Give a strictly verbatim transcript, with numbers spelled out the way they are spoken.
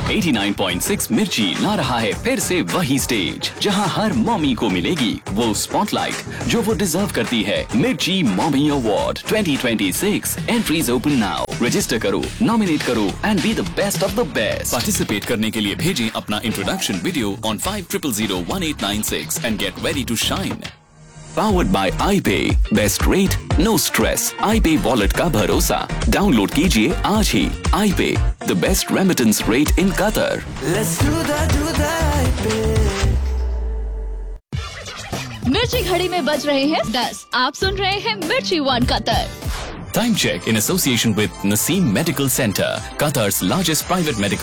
नवासी पॉइंट छह मिर्ची ला रहा है फिर से वही स्टेज जहां हर मॉमी को मिलेगी वो स्पॉटलाइट जो वो डिजर्व करती है। मिर्ची mommy award twenty twenty six entries open now. Register करो, नॉमिनेट करो and be the best of the best. Participate करने के लिए भेजें अपना introduction video on five triple zero one eight nine six and get ready to shine. Powered by iPay, best rate no stress. iPay wallet का भरोसा। Download कीजिए आज ही। iPay, the best remittance rate in Qatar. मिर्ची घड़ी में बज रहे हैं दस। आप सुन रहे हैं मिर्ची one Qatar. Time check in association with Naseem Medical Center, Qatar's largest private medical